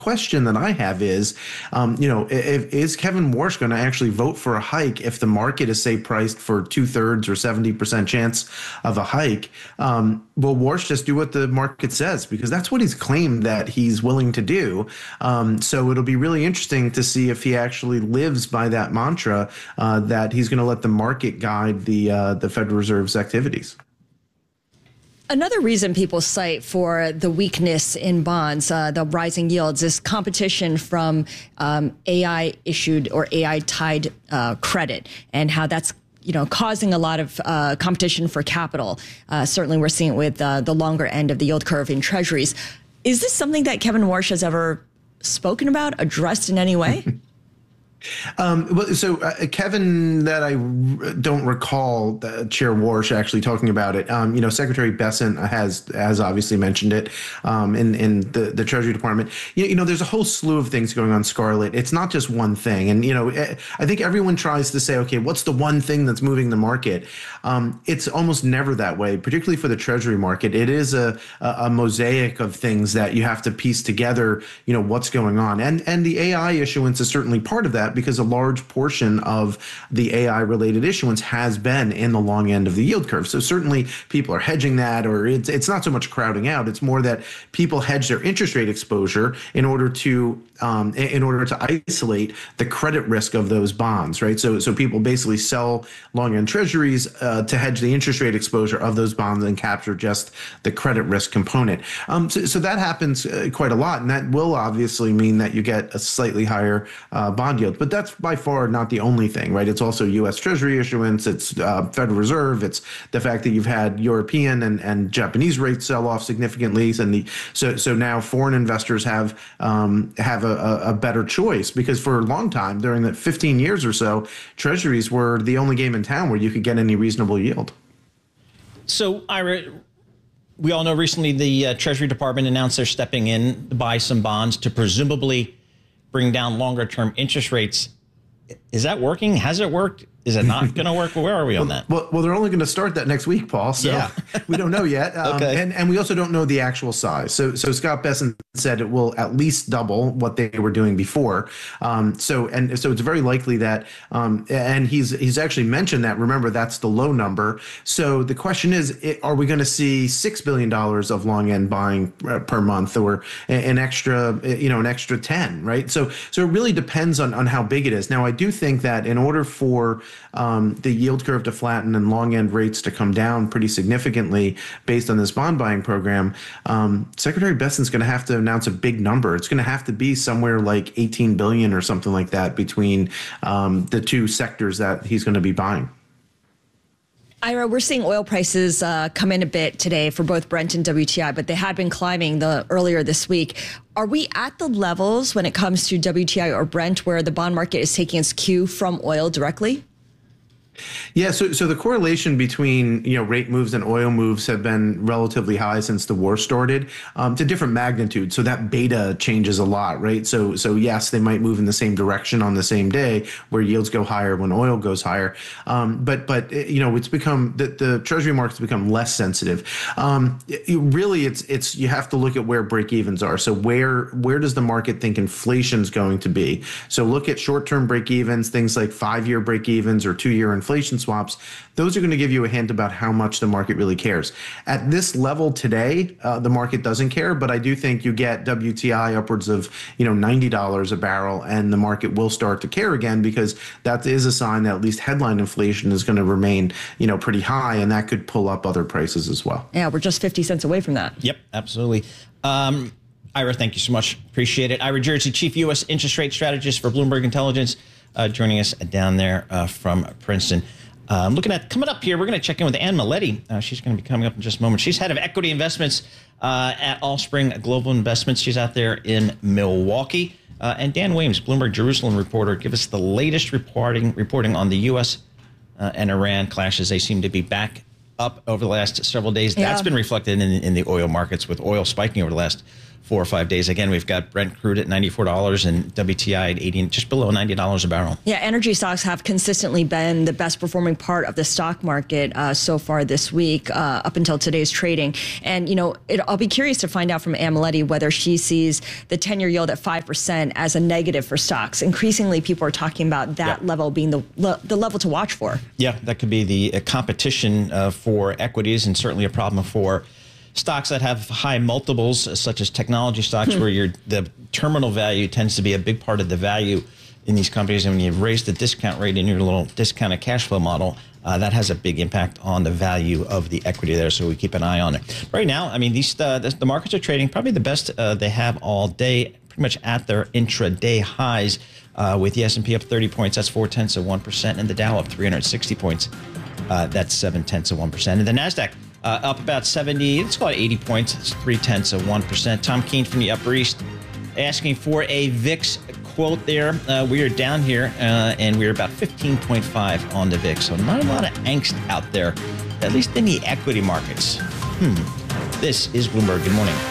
question that I have is, is Kevin Warsh going to actually vote for a hike if the market is, say, priced for 2/3 or 70% chance of a hike? Will Warsh just do what the market says? Because that's what he's claimed that he's willing to do. So it'll be really interesting to see if he actually lives by that mantra that he's going to let the market guide the Federal Reserve's activities. Another reason people cite for the weakness in bonds, the rising yields, is competition from AI issued or AI tied credit, and how that's causing a lot of competition for capital. Certainly, we're seeing it with the longer end of the yield curve in treasuries. Is this something that Kevin Warsh has ever spoken about, addressed in any way? Kevin, that I don't recall Chair Warsh actually talking about it. Secretary Bessent has obviously mentioned it in the Treasury Department. There's a whole slew of things going on, Scarlett. It's not just one thing. And, I think everyone tries to say, okay, what's the one thing that's moving the market? It's almost never that way, particularly for the Treasury market. It is a mosaic of things that you have to piece together, what's going on. And the AI issuance is certainly part of that, because a large portion of the AI-related issuance has been in the long end of the yield curve. So certainly people are hedging that, or it's not so much crowding out. It's more that people hedge their interest rate exposure in order to isolate the credit risk of those bonds, right? So people basically sell long end treasuries to hedge the interest rate exposure of those bonds and capture just the credit risk component. So that happens quite a lot, and that will obviously mean that you get a slightly higher bond yield. But that's by far not the only thing, right? It's also U.S. Treasury issuance, it's Federal Reserve, it's the fact that you've had European and Japanese rates sell off significantly, and so now foreign investors have a better choice, because for a long time, during the 15 years or so, Treasuries were the only game in town where you could get any reasonable yield. So, Ira, we all know recently the Treasury Department announced they're stepping in to buy some bonds to presumably bring down longer-term interest rates. Is that working? Has it worked? Is it not going to work? Where are we on that? Well, they're only going to start that next week, Paul. So yeah. We don't know yet. Okay. And we also don't know the actual size. So Scott Bessent said it will at least double what they were doing before. So it's very likely that, and he's actually mentioned that. Remember, that's the low number. So the question is, are we going to see $6 billion of long end buying per month, or an extra 10, right? So it really depends on how big it is. Now, I do think that in order for the yield curve to flatten and long end rates to come down pretty significantly based on this bond buying program, Secretary Bessent's going to have to announce a big number. It's going to have to be somewhere like 18 billion or something like that between the two sectors that he's going to be buying. Ira, we're seeing oil prices come in a bit today for both Brent and WTI, but they had been climbing earlier this week. Are we at the levels when it comes to WTI or Brent where the bond market is taking its cue from oil directly? Yeah, so the correlation between rate moves and oil moves have been relatively high since the war started, to different magnitudes. So that beta changes a lot, right? So yes, they might move in the same direction on the same day, where yields go higher when oil goes higher. But it's become the Treasury market's become less sensitive. Really, it's you have to look at where break evens are. So where does the market think inflation's going to be? So look at short-term break evens, things like 5-year break evens or 2-year inflation swaps. Those are going to give you a hint about how much the market really cares. At this level today, the market doesn't care, but I do think you get WTI upwards of $90 a barrel, and the market will start to care again, because that is a sign that at least headline inflation is going to remain pretty high, and that could pull up other prices as well. Yeah, we're just 50 cents away from that. Yep, absolutely. Ira, thank you so much. Appreciate it. Ira Jersey, Chief U.S. Interest Rate Strategist for Bloomberg Intelligence, joining us down there from Princeton. Looking at coming up here, we're going to check in with Anne Maletti. She's going to be coming up in just a moment. She's head of equity investments at Allspring Global Investments. She's out there in Milwaukee. And Dan Williams, Bloomberg Jerusalem reporter, give us the latest reporting on the U.S. And Iran clashes. They seem to be back up over the last several days. Yeah. That's been reflected in the oil markets, with oil spiking over the last 4 or 5 days. Again, we've got Brent crude at $94 and WTI at 80, just below $90 a barrel. Yeah, energy stocks have consistently been the best performing part of the stock market so far this week, up until today's trading. And, I'll be curious to find out from Amoletti whether she sees the 10-year yield at 5% as a negative for stocks. Increasingly, people are talking about that level being the level to watch for. Yeah, that could be the competition for equities, and certainly a problem for stocks that have high multiples, such as technology stocks, where the terminal value tends to be a big part of the value in these companies. And when you raise the discount rate in your little discounted cash flow model, that has a big impact on the value of the equity there. So we keep an eye on it. Right now, I mean, the markets are trading probably the best they have all day, pretty much at their intraday highs, with the S&P up 30 points. That's 0.4%, and the Dow up 360 points. That's 0.7%. And the NASDAQ up about 70, let's call it 80 points. It's 0.3%. Tom Keene from the Upper East asking for a VIX quote there. We are down here, and we're about 15.5 on the VIX. So not a lot of angst out there, at least in the equity markets. This is Bloomberg. Good morning.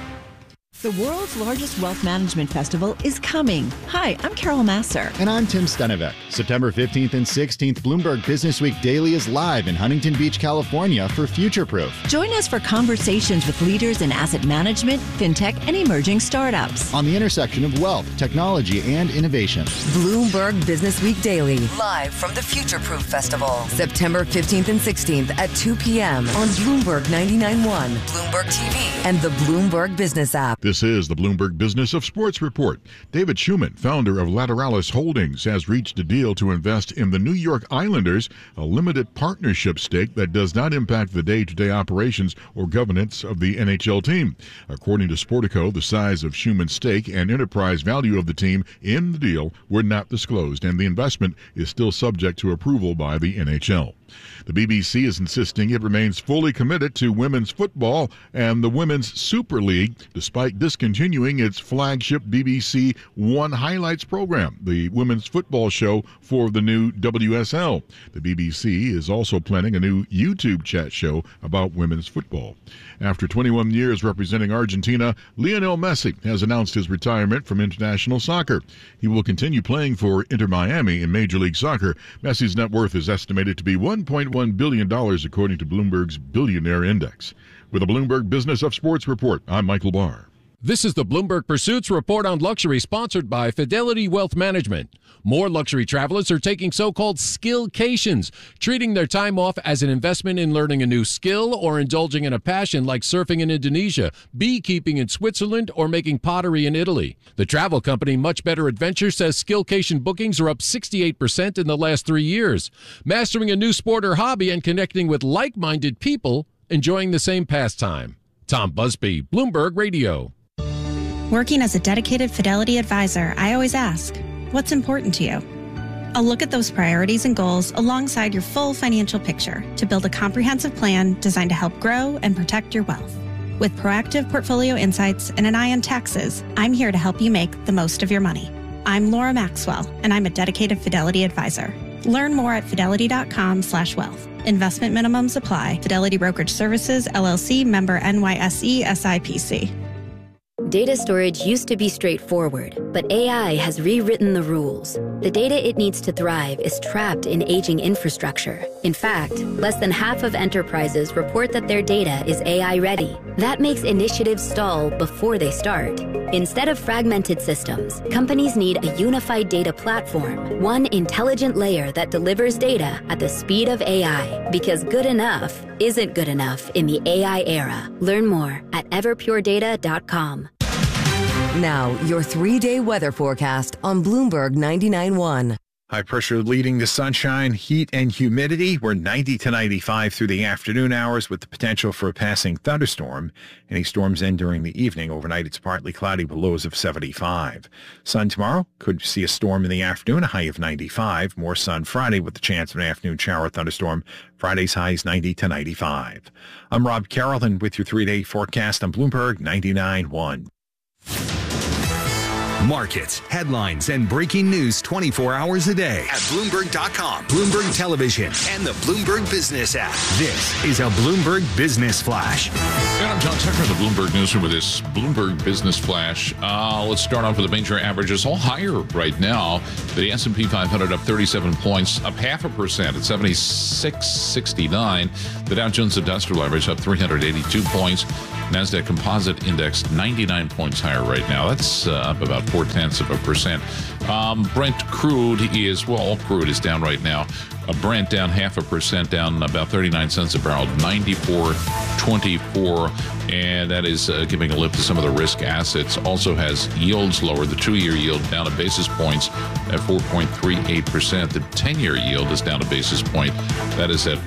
The world's largest wealth management festival is coming. Hi, I'm Carol Masser. And I'm Tim Stenevec. September 15th and 16th, Bloomberg Business Week Daily is live in Huntington Beach, California for Future Proof. Join us for conversations with leaders in asset management, fintech, and emerging startups. On the intersection of wealth, technology, and innovation. Bloomberg Business Week Daily, live from the Future Proof Festival. September 15th and 16th at 2 p.m. on Bloomberg 99.1, Bloomberg TV, and the Bloomberg Business app. This is the Bloomberg Business of Sports Report. David Schumann, founder of Lateralis Holdings, has reached a deal to invest in the New York Islanders, a limited partnership stake that does not impact the day-to-day operations or governance of the NHL team. According to Sportico, the size of Schumann's stake and enterprise value of the team in the deal were not disclosed, and the investment is still subject to approval by the NHL. The BBC is insisting it remains fully committed to women's football and the Women's Super League, despite discontinuing its flagship BBC One Highlights program, the women's football show for the new WSL. The BBC is also planning a new YouTube chat show about women's football. After 21 years representing Argentina, Lionel Messi has announced his retirement from international soccer. He will continue playing for Inter Miami in Major League Soccer. Messi's net worth is estimated to be $1.1 billion, according to Bloomberg's Billionaire Index. With a Bloomberg Business of Sports report, I'm Michael Barr. This is the Bloomberg Pursuits Report on Luxury, sponsored by Fidelity Wealth Management. More luxury travelers are taking so-called skillcations, treating their time off as an investment in learning a new skill or indulging in a passion like surfing in Indonesia, beekeeping in Switzerland, or making pottery in Italy. The travel company Much Better Adventure says skillcation bookings are up 68% in the last 3 years. Mastering a new sport or hobby and connecting with like-minded people enjoying the same pastime. Tom Busby, Bloomberg Radio. Working as a dedicated Fidelity advisor, I always ask, what's important to you? I'll look at those priorities and goals alongside your full financial picture to build a comprehensive plan designed to help grow and protect your wealth. With proactive portfolio insights and an eye on taxes, I'm here to help you make the most of your money. I'm Laura Maxwell, and I'm a dedicated Fidelity advisor. Learn more at fidelity.com/wealth. Investment minimums apply. Fidelity Brokerage Services, LLC, member NYSE, SIPC. Data storage used to be straightforward, but AI has rewritten the rules. The data it needs to thrive is trapped in aging infrastructure. In fact, less than half of enterprises report that their data is AI ready. That makes initiatives stall before they start. Instead of fragmented systems, companies need a unified data platform, one intelligent layer that delivers data at the speed of AI, because good enough isn't good enough in the AI era. Learn more at everpuredata.com. Now, your 3-day weather forecast on Bloomberg 99.1. High pressure leading to sunshine, heat, and humidity. We're 90 to 95 through the afternoon hours with the potential for a passing thunderstorm. Any storms end during the evening. Overnight, it's partly cloudy with lows of 75. Sun tomorrow. Could see a storm in the afternoon, a high of 95. More sun Friday with the chance of an afternoon shower thunderstorm. Friday's high is 90 to 95. I'm Rob Carrollton with your 3-day forecast on Bloomberg 99.1. Markets, headlines, and breaking news 24 hours a day at Bloomberg.com, Bloomberg Television, and the Bloomberg Business app. This is a Bloomberg Business Flash. And I'm John Tucker in the Bloomberg Newsroom with this Bloomberg Business Flash. Let's start off with the major averages, all higher right now. The S&P 500 up 37 points, up 0.5% at 76.69. The Dow Jones Industrial Average up 382 points. NASDAQ Composite Index 99 points higher right now. That's up about 0.4%. Brent crude is, well, all crude is down right now. Brent down 0.5%, down about 39 cents a barrel, 94.24, and that is giving a lift to some of the risk assets. Also has yields lower. The 2-year yield down a basis points at 4.38%. The 10-year yield is down a basis point. That is at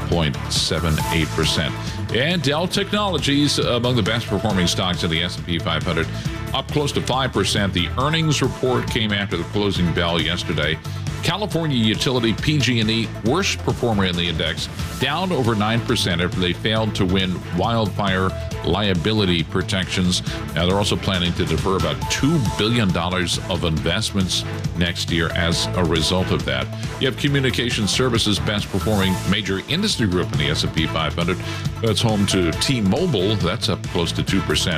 4.78%. And Dell Technologies, among the best performing stocks in the S&P 500, up close to 5%. The earnings report came after the closing bell yesterday. California utility PG&E, worst performer in the index, down over 9% after they failed to win wildfire liability protections. Now they're also planning to defer about $2 billion of investments next year as a result of that. You have Communication Services, best performing major industry group in the S&P 500. That's home to T-Mobile. That's up close to 2%.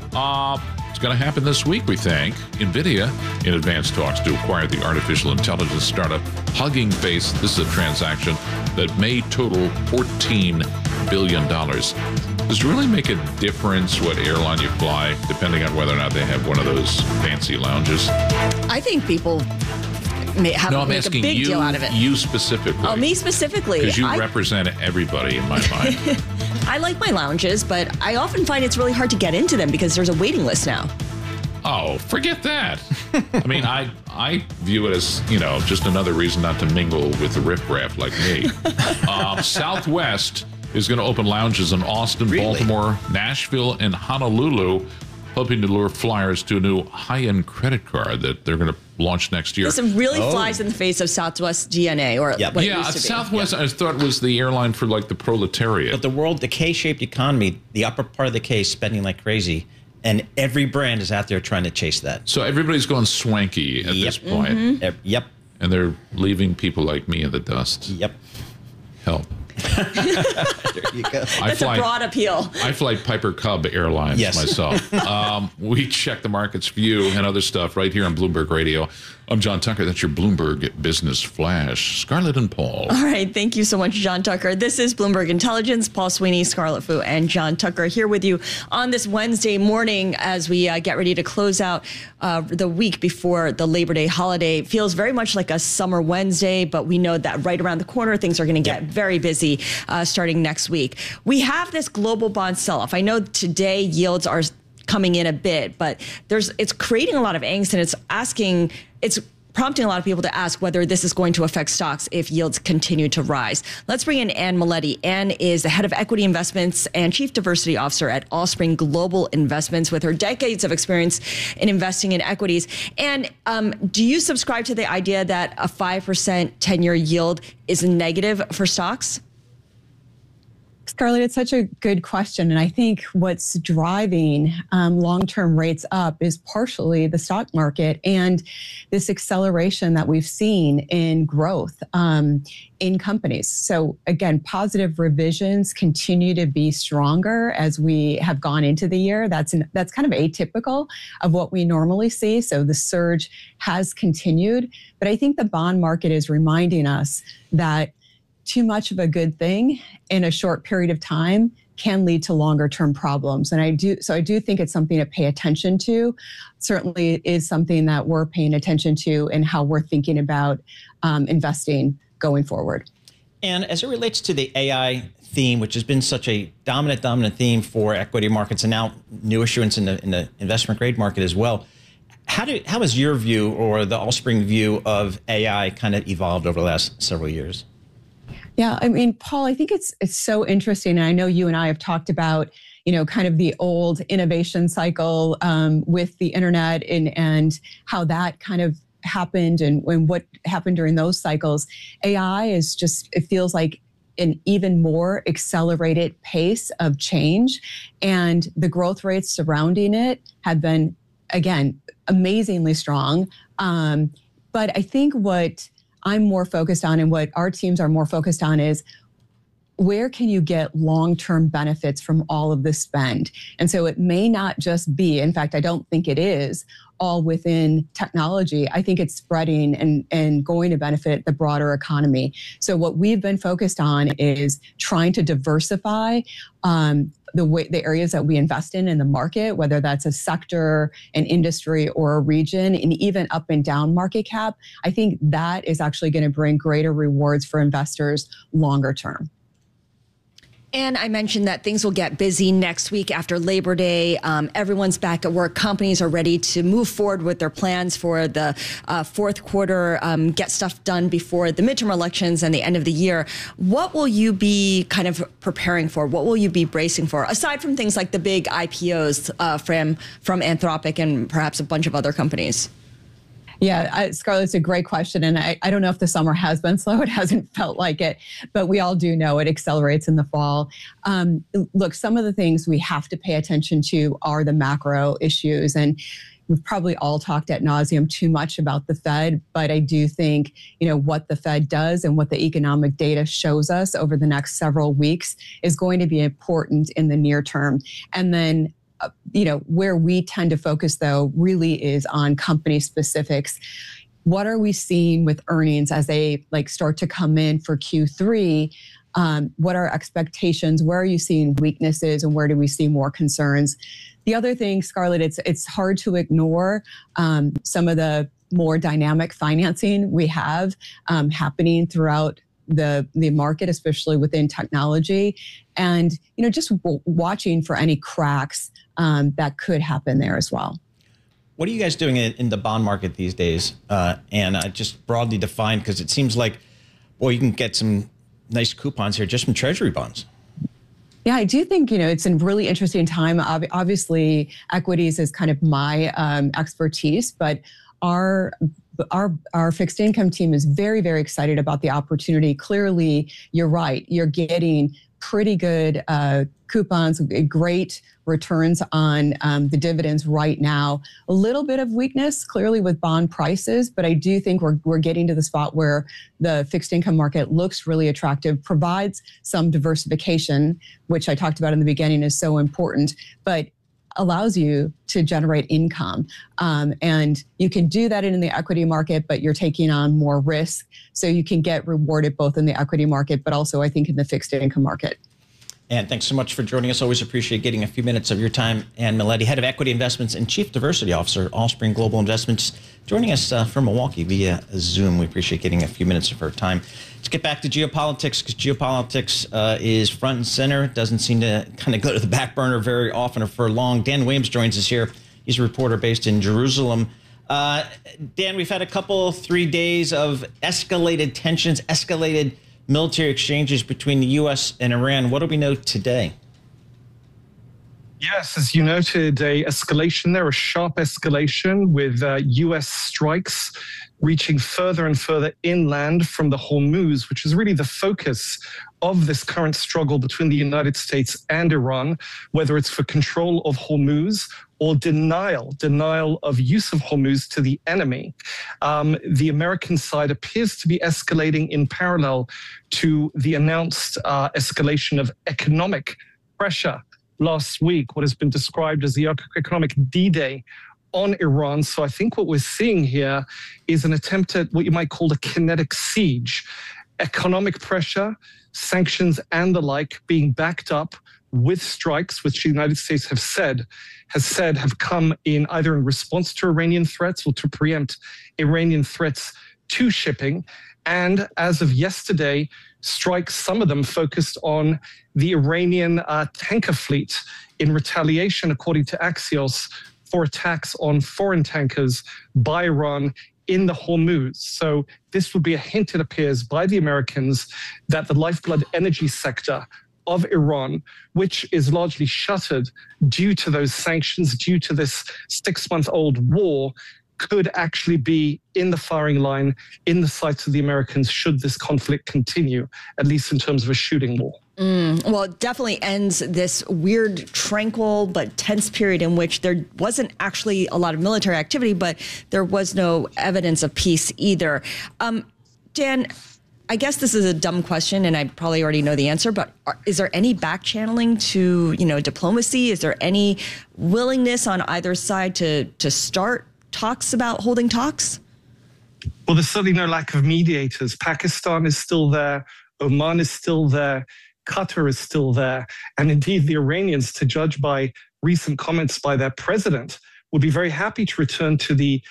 It's going to happen this week, we think. NVIDIA in advanced talks to acquire the artificial intelligence startup Hugging Face. This is a transaction that may total $14 billion. Does it really make a difference what airline you fly, depending on whether or not they have one of those fancy lounges? I think people make a big deal out of it. You specifically. Oh, me specifically. Because you represent everybody in my mind. I like my lounges, but I often find it's really hard to get into them because there's a waiting list now. Oh, forget that. I mean, I view it as, just another reason not to mingle with the riffraff like me. Southwest is going to open lounges in Austin, Baltimore, Nashville, and Honolulu, hoping to lure flyers to a new high-end credit card that they're going to launch next year. This really flies in the face of Southwest DNA, or what it used to be. Southwest, I thought, was the airline for like the proletariat. But the K-shaped economy, the upper part of the K is spending like crazy, and every brand is out there trying to chase that. So everybody's going swanky at this point. Mm-hmm. Yep. And they're leaving people like me in the dust. Yep. Help. There you go. That's a broad appeal. I fly Piper Cub Airlines myself. We check the markets for you and other stuff right here on Bloomberg Radio. I'm John Tucker. That's your Bloomberg Business Flash. Scarlett and Paul. All right. Thank you so much, John Tucker. This is Bloomberg Intelligence. Paul Sweeney, Scarlett Fu, and John Tucker here with you on this Wednesday morning as we get ready to close out the week before the Labor Day holiday. It feels very much like a summer Wednesday, but we know that right around the corner, things are going to get very busy starting next week. We have this global bond sell-off. I know today yields are coming in a bit, but it's creating a lot of angst, and it's prompting a lot of people to ask whether this is going to affect stocks if yields continue to rise. Let's bring in Anne Maletti. Anne is the head of equity investments and chief diversity officer at Allspring Global Investments with her decades of experience in investing in equities. And do you subscribe to the idea that a 5% 10-year yield is negative for stocks? Scarlett, it's such a good question. And I think what's driving long-term rates up is partially the stock market and this acceleration that we've seen in growth in companies. So again, positive revisions continue to be stronger as we have gone into the year. That's kind of atypical of what we normally see. So the surge has continued. But I think the bond market is reminding us that too much of a good thing in a short period of time can lead to longer term problems. And I do think it's something to pay attention to. Certainly it is something that we're paying attention to in how we're thinking about investing going forward. And as it relates to the AI theme, which has been such a dominant theme for equity markets and now new issuance in the investment grade market as well, how has your view or the Allspring view of AI kind of evolved over the last several years? Yeah, I mean, Paul, I think it's so interesting. And I know you and I have talked about, kind of the old innovation cycle with the internet and how that kind of happened and what happened during those cycles. AI is it feels like an even more accelerated pace of change. And the growth rates surrounding it have been, again, amazingly strong. But I think what I'm more focused on and what our teams are more focused on is where can you get long-term benefits from all of this spend? And so it may not just be, in fact, I don't think it is all within technology. I think it's spreading and going to benefit the broader economy. So what we've been focused on is trying to diversify the areas that we invest in the market, whether that's a sector, an industry, or a region, and even up and down market cap. I think that is actually going to bring greater rewards for investors longer term. And I mentioned that things will get busy next week after Labor Day. Everyone's back at work. Companies are ready to move forward with their plans for the fourth quarter, get stuff done before the midterm elections and the end of the year. What will you be kind of preparing for? What will you be bracing for? Aside from things like the big IPOs from Anthropic and perhaps a bunch of other companies. Yeah, Scarlett, it's a great question. And I don't know if the summer has been slow. It hasn't felt like it, but we all do know it accelerates in the fall. Look, some of the things we have to pay attention to are the macro issues. And we've probably all talked ad nauseum too much about the Fed, but I do think, what the Fed does and what the economic data shows us over the next several weeks is going to be important in the near term. And then where we tend to focus, though, really is on company specifics. What are we seeing with earnings as they start to come in for Q3? What are expectations? Where are you seeing weaknesses, and where do we see more concerns? The other thing, Scarlett, it's hard to ignore some of the more dynamic financing we have happening throughout the market, especially within technology, and just watching for any cracks that could happen there as well. What are you guys doing in the bond market these days? And just broadly defined, because it seems like, boy, you can get some nice coupons here just from Treasury bonds. Yeah, I do think, it's a really interesting time. Obviously, equities is kind of my expertise, but our fixed income team is very, very excited about the opportunity. Clearly, you're right. You're getting pretty good coupons, great returns on the dividends right now. A little bit of weakness, clearly, with bond prices, but I do think we're getting to the spot where the fixed income market looks really attractive, provides some diversification, which I talked about in the beginning is so important, but allows you to generate income. And you can do that in the equity market, but you're taking on more risk. So you can get rewarded both in the equity market, but also I think in the fixed income market. And thanks so much for joining us. Always appreciate getting a few minutes of your time. Anne Miletti, Head of Equity Investments and Chief Diversity Officer, Allspring Global Investments, joining us from Milwaukee via Zoom. We appreciate getting a few minutes of her time. Let's get back to geopolitics, because geopolitics is front and center. It doesn't seem to kind of go to the back burner very often or for long. Dan Williams joins us here. He's a reporter based in Jerusalem. Dan, we've had 3 days of escalated tensions, escalated military exchanges between the U.S. and Iran. What do we know today? Yes, as you noted, a escalation there, a sharp escalation with U.S. strikes reaching further and further inland from the Hormuz, which is really the focus of this current struggle between the United States and Iran, whether it's for control of Hormuz or denial of use of Hormuz to the enemy. The American side appears to be escalating in parallel to the announced escalation of economic pressure last week, what has been described as the economic D-Day on Iran. So I think what we're seeing here is an attempt at what you might call a kinetic siege. Economic pressure, sanctions, and the like being backed up with strikes, which the United States has said have come in either in response to Iranian threats or to preempt Iranian threats to shipping. And as of yesterday, strikes, some of them focused on the Iranian tanker fleet in retaliation, according to Axios, for attacks on foreign tankers by Iran in the Hormuz. So this would be a hint, it appears, by the Americans that the lifeblood energy sector of Iran, which is largely shuttered due to those sanctions, due to this 6-month-old war, could actually be in the firing line, in the sights of the Americans, should this conflict continue, at least in terms of a shooting war. Well, it definitely ends this weird, tranquil, but tense period in which there wasn't actually a lot of military activity, but there was no evidence of peace either. Dan, I guess this is a dumb question, and I probably already know the answer, but is there any back channeling to, diplomacy? Is there any willingness on either side to start talks about holding talks? Well, there's certainly no lack of mediators. Pakistan is still there. Oman is still there. Qatar is still there. And indeed, the Iranians, to judge by recent comments by their president, would be very happy to return to the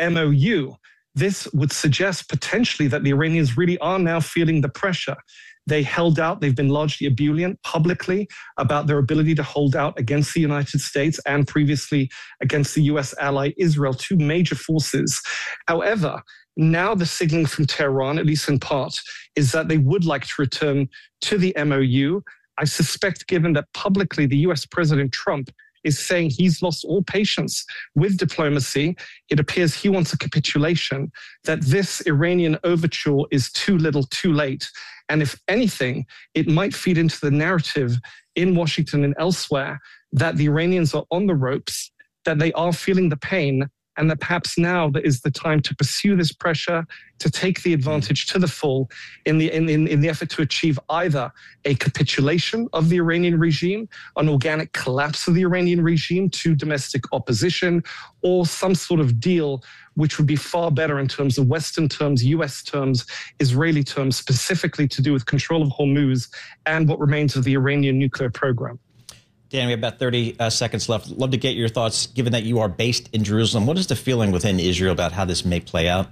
MOU. This would suggest potentially that the Iranians really are now feeling the pressure. They held out. They've been largely ebullient publicly about their ability to hold out against the United States and previously against the U.S. ally Israel, two major forces. However, now the signaling from Tehran, at least in part, is that they would like to return to the MOU. I suspect, given that publicly the U.S. President Trump is saying he's lost all patience with diplomacy, it appears he wants a capitulation, that this Iranian overture is too little too late. And if anything, it might feed into the narrative in Washington and elsewhere that the Iranians are on the ropes, that they are feeling the pain, and that perhaps now is the time to pursue this pressure, to take the advantage to the full in the effort to achieve either a capitulation of the Iranian regime, an organic collapse of the Iranian regime to domestic opposition, or some sort of deal which would be far better in terms of Western terms, US terms, Israeli terms, specifically to do with control of Hormuz and what remains of the Iranian nuclear program. Dan, we have about 30 seconds left. Love to get your thoughts, given that you are based in Jerusalem. What is the feeling within Israel about how this may play out?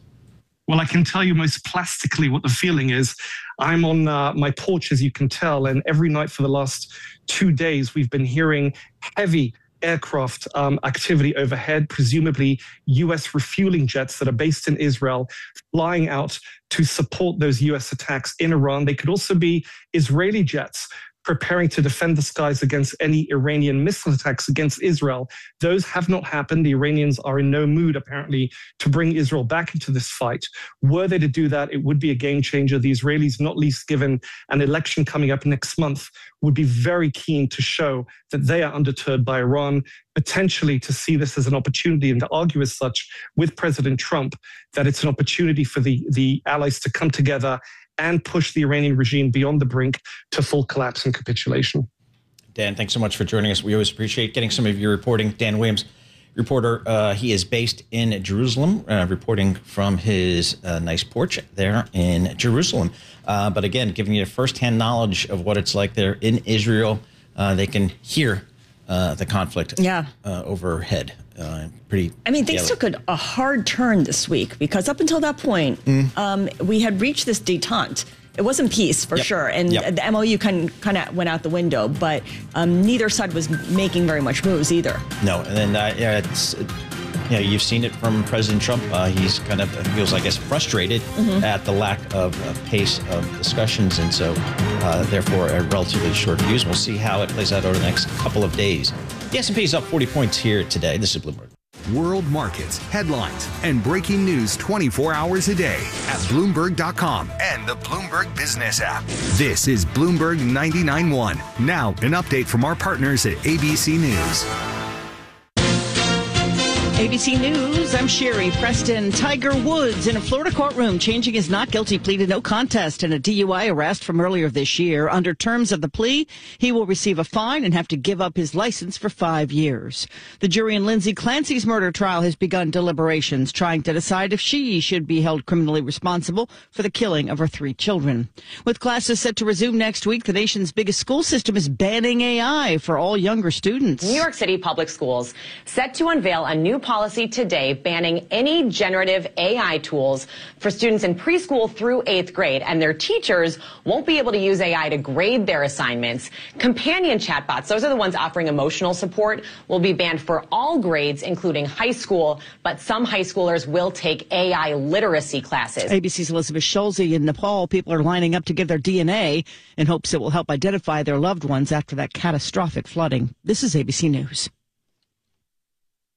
Well, I can tell you most plastically what the feeling is. I'm on my porch, as you can tell, and every night for the last 2 days, we've been hearing heavy aircraft activity overhead, presumably U.S. refueling jets that are based in Israel, flying out to support those U.S. attacks in Iran. They could also be Israeli jets preparing to defend the skies against any Iranian missile attacks against Israel. Those have not happened. The Iranians are in no mood, apparently, to bring Israel back into this fight. Were they to do that, it would be a game changer. The Israelis, not least given an election coming up next month, would be very keen to show that they are undeterred by Iran, potentially to see this as an opportunity and to argue as such with President Trump that it's an opportunity for the allies to come together and push the Iranian regime beyond the brink to full collapse and capitulation. Dan, thanks so much for joining us. We always appreciate getting some of your reporting. Dan Williams, reporter, he is based in Jerusalem, reporting from his nice porch there in Jerusalem. But again, giving you firsthand knowledge of what it's like there in Israel. They can hear the conflict overhead. Things took a hard turn this week because up until that point, we had reached this détente. It wasn't peace for sure, and the MOU kind of went out the window. But neither side was making very much moves either. No, and then you've seen it from President Trump. He's kind of feels, I guess, frustrated at the lack of pace of discussions, and so therefore a relatively short fuse. We'll see how it plays out over the next couple of days. The S&P is up 40 points here today. This is Bloomberg. World markets, headlines, and breaking news 24 hours a day at Bloomberg.com and the Bloomberg Business app. This is Bloomberg 99.1. Now, an update from our partners at ABC News. ABC News, I'm Sherry Preston. Tiger Woods in a Florida courtroom changing his not guilty plea to no contest in a DUI arrest from earlier this year. Under terms of the plea, he will receive a fine and have to give up his license for 5 years. The jury in Lindsay Clancy's murder trial has begun deliberations, trying to decide if she should be held criminally responsible for the killing of her 3 children. With classes set to resume next week, the nation's biggest school system is banning AI for all younger students. New York City Public Schools set to unveil a new policy today banning any generative AI tools for students in preschool through 8th grade, and their teachers won't be able to use AI to grade their assignments. Companion chatbots, those are the ones offering emotional support, will be banned for all grades, including high school, but some high schoolers will take AI literacy classes. ABC's Elizabeth Schulze in Nepal, people are lining up to give their DNA in hopes it will help identify their loved ones after that catastrophic flooding. This is ABC News.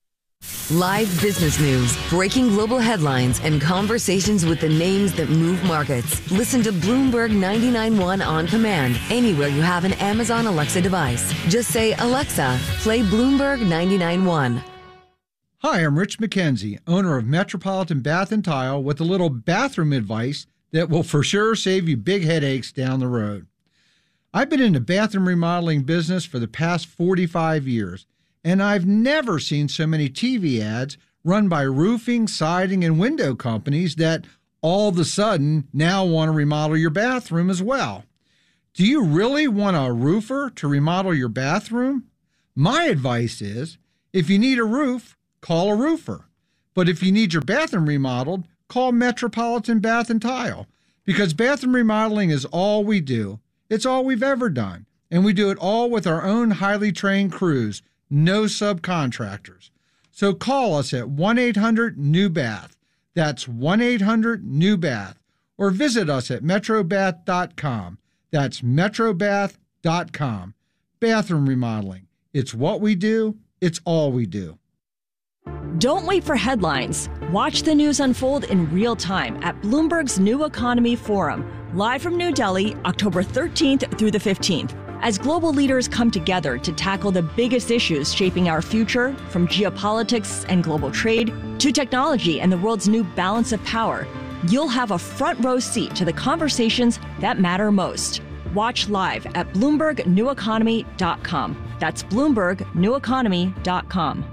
Live business news, breaking global headlines, and conversations with the names that move markets. Listen to Bloomberg 99.1 on command anywhere you have an Amazon Alexa device. Just say, Alexa, play Bloomberg 99.1. Hi, I'm Rich McKenzie, owner of Metropolitan Bath and Tile, with a little bathroom advice that will for sure save you big headaches down the road. I've been in the bathroom remodeling business for the past 45 years. And I've never seen so many TV ads run by roofing, siding, and window companies that all of a sudden now want to remodel your bathroom as well. Do you really want a roofer to remodel your bathroom? My advice is, if you need a roof, call a roofer. But if you need your bathroom remodeled, call Metropolitan Bath and Tile. Because bathroom remodeling is all we do. It's all we've ever done. And we do it all with our own highly trained crews. No subcontractors. So call us at 1-800-NEW-BATH. That's 1-800-NEW-BATH. Or visit us at metrobath.com. That's metrobath.com. Bathroom remodeling. It's what we do. It's all we do. Don't wait for headlines. Watch the news unfold in real time at Bloomberg's New Economy Forum, live from New Delhi, October 13th through the 15th. As global leaders come together to tackle the biggest issues shaping our future, from geopolitics and global trade to technology and the world's new balance of power, you'll have a front row seat to the conversations that matter most. Watch live at BloombergNewEconomy.com. That's BloombergNewEconomy.com.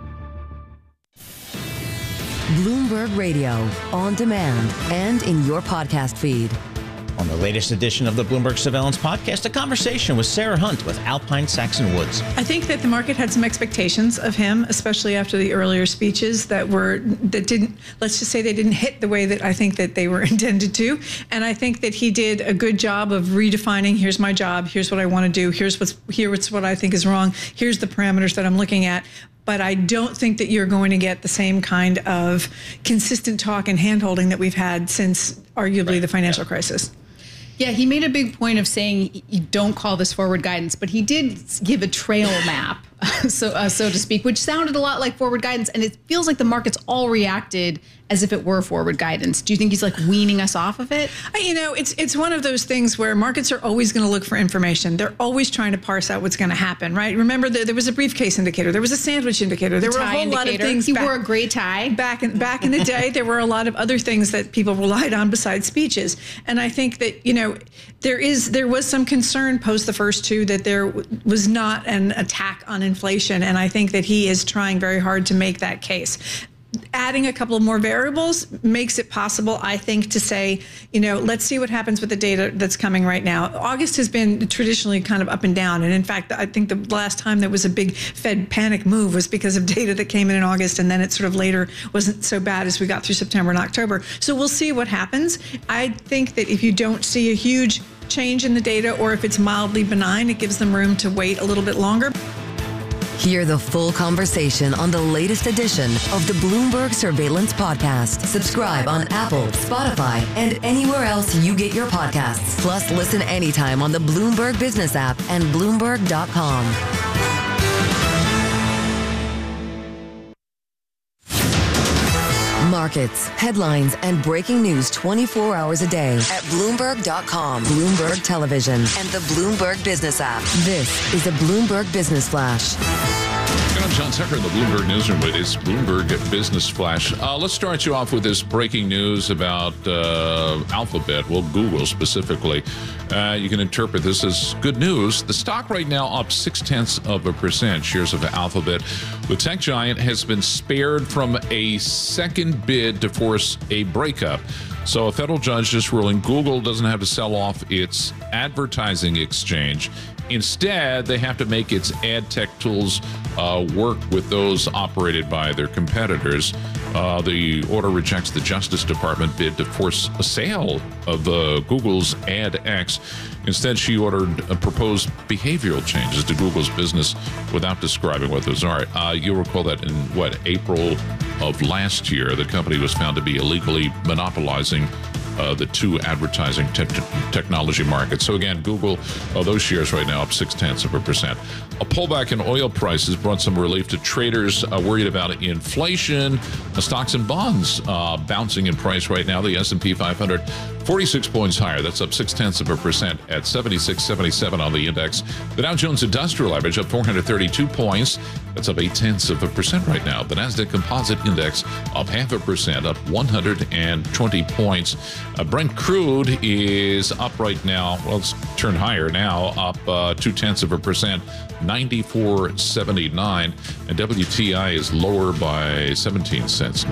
Bloomberg Radio, on demand and in your podcast feed. On the latest edition of the Bloomberg Surveillance Podcast, a conversation with Sarah Hunt with Alpine Saxon Woods. I think that the market had some expectations of him, especially after the earlier speeches that didn't, let's just say they didn't hit the way that I think that they were intended to. And I think that he did a good job of redefining, here's my job, here's what I want to do, here's what I think is wrong, here's the parameters that I'm looking at. But I don't think that you're going to get the same kind of consistent talk and handholding that we've had since arguably the financial crisis. Yeah, he made a big point of saying you don't call this forward guidance, but he did give a trail map, so to speak, which sounded a lot like forward guidance, and it feels like the markets all reacted as if it were forward guidance. Do you think he's like weaning us off of it? You know, it's one of those things where markets are always going to look for information. They're always trying to parse out what's going to happen, right? Remember, there was a briefcase indicator. There was a sandwich indicator. There were a whole lot of things. He wore a gray tie. Back in the day, there were a lot of other things that people relied on besides speeches. And I think that, you know, there was some concern post the first two that there was not an attack on inflation. And I think that he is trying very hard to make that case. Adding a couple of more variables makes it possible, I think, to say, you know, let's see what happens with the data that's coming right now. August has been traditionally kind of up and down. And in fact, I think the last time there was a big Fed panic move was because of data that came in August. And then it sort of later wasn't so bad as we got through September and October. So we'll see what happens. I think that if you don't see a huge change in the data, or if it's mildly benign, it gives them room to wait a little bit longer. Hear the full conversation on the latest edition of the Bloomberg Surveillance Podcast. Subscribe on Apple, Spotify, and anywhere else you get your podcasts. Plus, listen anytime on the Bloomberg Business app and Bloomberg.com. Markets, headlines, and breaking news 24 hours a day at Bloomberg.com, Bloomberg Television, and the Bloomberg Business app. This is a Bloomberg Business Flash. I'm John Tucker in the Bloomberg Newsroom with this Bloomberg Business Flash. Let's start you off with this breaking news about Alphabet, well, Google specifically. You can interpret this as good news. The stock right now up 0.6%. Shares of Alphabet. The tech giant has been spared from a second bid to force a breakup. So a federal judge just ruling Google doesn't have to sell off its advertising exchange. Instead, they have to make its ad tech tools work with those operated by their competitors. The order rejects the Justice Department bid to force a sale of Google's AdX. Instead, she ordered proposed behavioral changes to Google's business without describing what those are. You'll recall that in, April of last year, the company was found to be illegally monopolizing the two advertising technology markets. So again, Google, those shares right now up 0.6%. A pullback in oil prices brought some relief to traders worried about inflation. Stocks and bonds bouncing in price right now. The S&P 500, 46 points higher. That's up 0.6% at 76.77 on the index. The Dow Jones Industrial Average up 432 points. That's up 0.8% right now. The Nasdaq Composite Index up 0.5%, up 120 points. Brent crude is up right now. Well, it's turned higher now, up 0.2%, 94.79. And WTI is lower by 17 cents,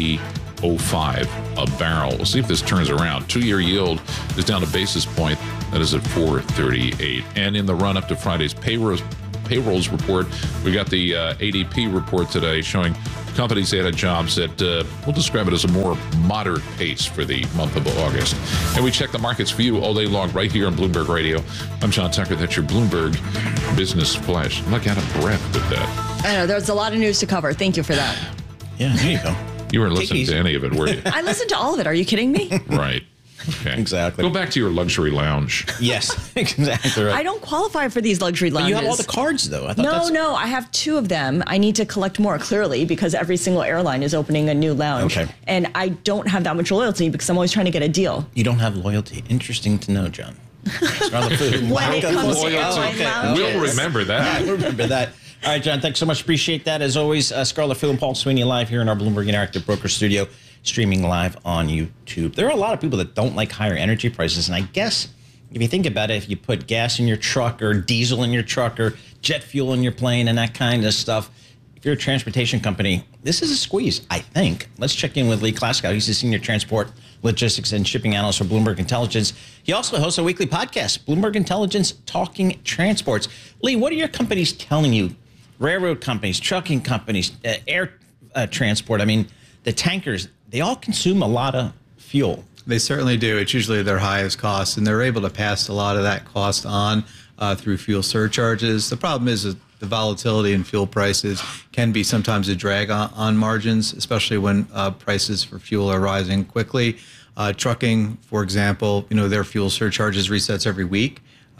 90.05 a barrel. We'll see if this turns around. 2-year yield is down a basis point. That is at 4.38. And in the run up to Friday's payrolls report, we got the ADP report today showing companies added jobs at, we'll describe it as a more moderate pace for the month of August. And we check the markets for you all day long right here on Bloomberg Radio. I'm John Tucker. That's your Bloomberg Business Flash. I'm like out of breath with that. I know, there's a lot of news to cover. Thank you for that. Yeah, there you go. You weren't listening to any of it, were you? I listened to all of it. Are you kidding me? Right. Okay. Exactly. Go back to your luxury lounge. Yes, exactly right. I don't qualify for these luxury lounges. But you have all the cards, though. No, I have 2 of them. I need to collect more, clearly, because every single airline is opening a new lounge. Okay. And I don't have that much loyalty because I'm always trying to get a deal. You don't have loyalty. Interesting to know, John. Scarlet Food. When it comes to airline lounges. We'll remember that. We'll remember that. All right, John, thanks so much. Appreciate that. As always, Scarlet Food and Paul Sweeney live here in our Bloomberg Interactive Broker Studio, streaming live on YouTube. There are a lot of people that don't like higher energy prices, and I guess if you think about it, if you put gas in your truck or diesel in your truck or jet fuel in your plane and that kind of stuff, if you're a transportation company, this is a squeeze, I think. Let's check in with Lee Klaskow. He's the Senior Transport, Logistics, and Shipping Analyst for Bloomberg Intelligence. He also hosts a weekly podcast, Bloomberg Intelligence Talking Transports. Lee, what are your companies telling you? Railroad companies, trucking companies, air transport, I mean, the tankers, they all consume a lot of fuel. They certainly do. It's usually their highest cost, and they're able to pass a lot of that cost on through fuel surcharges. The problem is that the volatility in fuel prices can be sometimes a drag on margins, especially when prices for fuel are rising quickly. Trucking, for example, their fuel surcharges resets every week.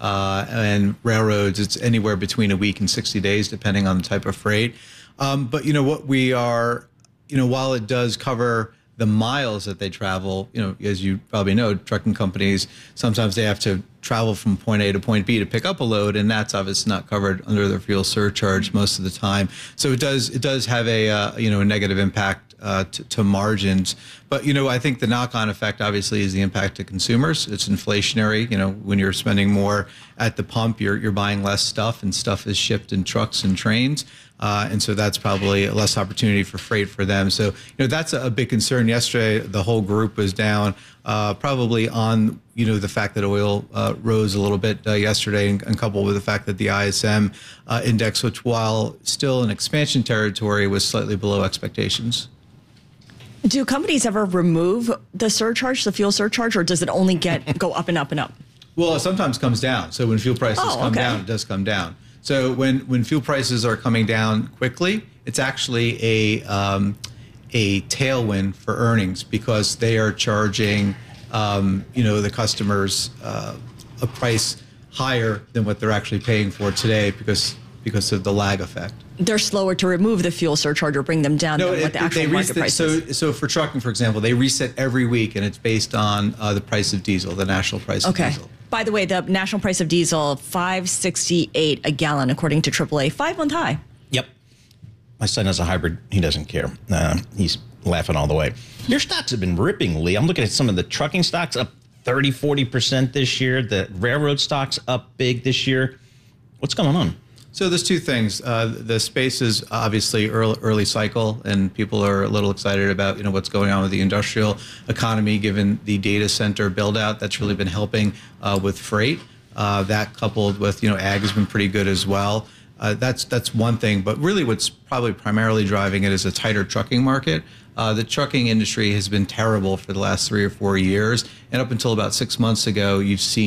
And railroads, it's anywhere between a week and 60 days, depending on the type of freight. But what we are, while it does cover the miles that they travel, as you probably know, trucking companies, sometimes they have to travel from point A to point B to pick up a load, and that's obviously not covered under their fuel surcharge most of the time. So it does have a negative impact to margins. But I think the knock-on effect obviously is the impact to consumers. It's inflationary. When you're spending more at the pump, you're buying less stuff, and stuff is shipped in trucks and trains. And so that's probably less opportunity for freight for them. So, that's a big concern. Yesterday, the whole group was down, probably on, the fact that oil rose a little bit yesterday, and coupled with the fact that the ISM index, which while still in expansion territory, was slightly below expectations. Do companies ever remove the surcharge, the fuel surcharge, or does it only go up and up and up? Well, it sometimes comes down. So when fuel prices come down, it does come down. So when fuel prices are coming down quickly, it's actually a tailwind for earnings, because they are charging the customers a price higher than what they're actually paying for today because of the lag effect. They're slower to remove the fuel surcharge or bring them down than what the actual market price is. So for trucking, for example, they reset every week, and it's based on the price of diesel, the national price of diesel. By the way, the national price of diesel, $5.68 a gallon, according to AAA, 5-month high. Yep. My son has a hybrid. He doesn't care. He's laughing all the way. Your stocks have been ripping, Lee. I'm looking at some of the trucking stocks up 30, 40% this year. The railroad stocks up big this year. What's going on? So there's 2 things. The space is obviously early cycle, and people are a little excited about what's going on with the industrial economy, given the data center build out. That's really been helping with freight. That coupled with ag has been pretty good as well. That's one thing, but really what's probably primarily driving it is a tighter trucking market. The trucking industry has been terrible for the last 3 or 4 years, and up until about 6 months ago, you've seen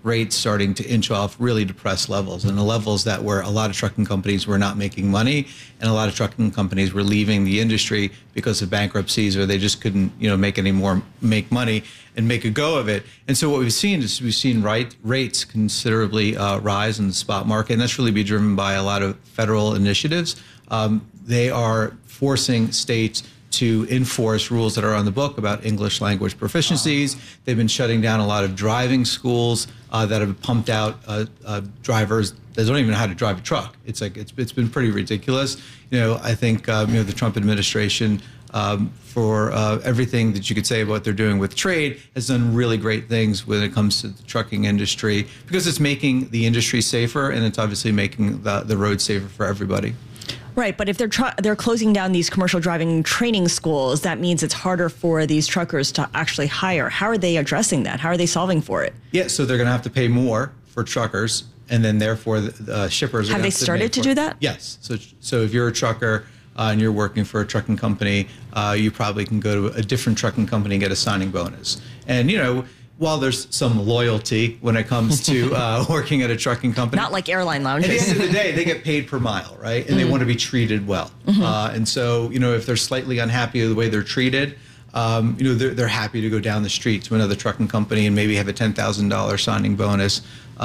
rates starting to inch off really depressed levels, and the levels that where a lot of trucking companies were not making money, and a lot of trucking companies were leaving the industry because of bankruptcies, or they just couldn't, make money and make a go of it. And so what we've seen is rates considerably rise in the spot market, and that's really be driven by a lot of federal initiatives. They are forcing states to enforce rules that are on the book about English language proficiencies. They've been shutting down a lot of driving schools that have pumped out drivers that don't even know how to drive a truck. It's been pretty ridiculous. I think the Trump administration, for everything that you could say about what they're doing with trade, has done really great things when it comes to the trucking industry, because it's making the industry safer, and it's obviously making the road safer for everybody. Right, but if they're closing down these commercial driving training schools, that means it's harder for these truckers to actually hire. How are they addressing that? How are they solving for it? Yeah, so they're going to have to pay more for truckers, and then therefore the shippers have they started to do that? Yes. So if you're a trucker and you're working for a trucking company, you probably can go to a different trucking company and get a signing bonus. And while there's some loyalty when it comes to working at a trucking company. Not like airline lounges. At the end of the day, they get paid per mile, right? And they want to be treated well. And so, if they're slightly unhappy with the way they're treated, they're happy to go down the street to another trucking company and maybe have a $10,000 signing bonus,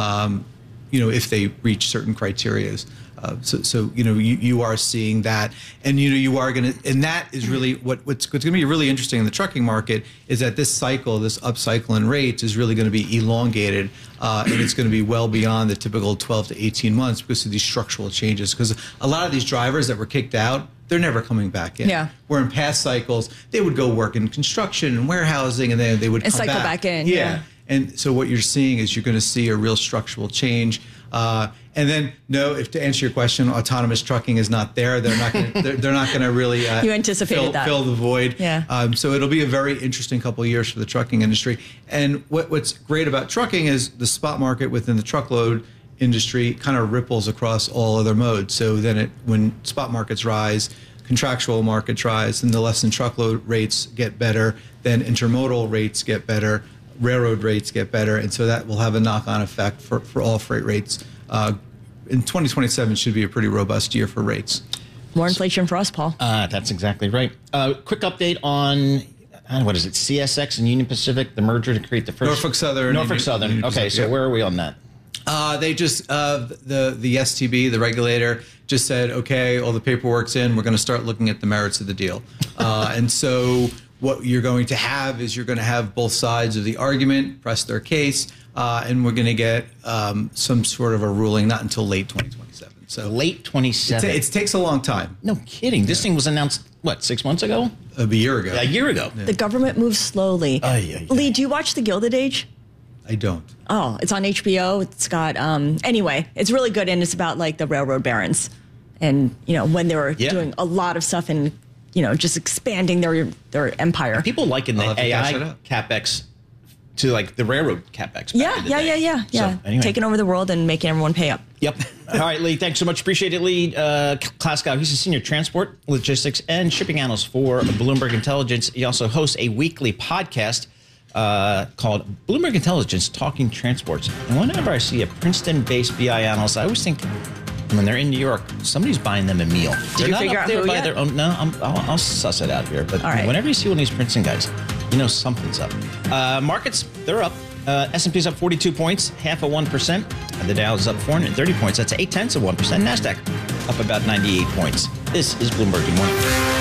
if they reach certain criterias. So you are seeing that, and you are going to, and that is really what's going to be really interesting in the trucking market is that this upcycle in rates is really going to be elongated, and it's going to be well beyond the typical 12 to 18 months because of these structural changes. Because a lot of these drivers that were kicked out, they're never coming back in. Yeah. Where in past cycles, they would go work in construction and warehousing, and then they would come cycle back in. Yeah. And so what you're seeing is you're going to see a real structural change. And then, to answer your question, autonomous trucking is not there. They're not going to really you anticipated fill the void. Yeah. So it'll be a very interesting couple of years for the trucking industry. And what's great about trucking is the spot market within the truckload industry kind of ripples across all other modes. So then when spot markets rise, contractual markets rise, and the less than truckload rates get better, then intermodal rates get better, railroad rates get better, and so that will have a knock-on effect for all freight rates. In 2027 should be a pretty robust year for rates. More inflation for us, Paul. That's exactly right. Quick update on, what is it, CSX and Union Pacific, the merger to create the first... Norfolk Southern. Okay, Pacific, so where are we on that? They just, the STB, the regulator, just said, okay, all the paperwork's in, we're going to start looking at the merits of the deal. And so what you're going to have is you're going to have both sides of the argument press their case, and we're going to get some sort of a ruling not until late 2027. So late 27. It takes a long time. No kidding. This thing was announced, 6 months ago? A year ago. A year ago. The government moves slowly. Lee, do you watch The Gilded Age? I don't. Oh, it's on HBO. It's got, anyway, it's really good, and it's about the railroad barons and, when they were doing a lot of stuff and, just expanding their empire. And people liken the AI CapEx to the railroad CapEx. Yeah. So, anyway. Taking over the world and making everyone pay up. Yep. All right, Lee, thanks so much. Appreciate it, Lee. Klaskow, he's a senior transport, logistics, and shipping analyst for Bloomberg Intelligence. He also hosts a weekly podcast called Bloomberg Intelligence Talking Transports. And whenever I see a Princeton-based BI analyst, I always think when they're in New York, somebody's buying them a meal. Did you figure out who yet? Their own, no, I'll suss it out here. But whenever you see one of these Princeton guys, something's up. Markets, they're up. S&P's up 42 points, 0.5%. The Dow is up 430 points. That's 0.8%. NASDAQ up about 98 points. This is Bloomberg Good Morning.